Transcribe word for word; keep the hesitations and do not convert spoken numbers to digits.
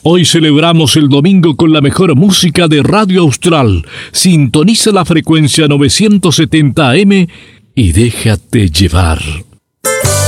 Hoy celebramos el domingo con la mejor música de Radio Austral. Sintoniza la frecuencia novecientos setenta A M y déjate llevar.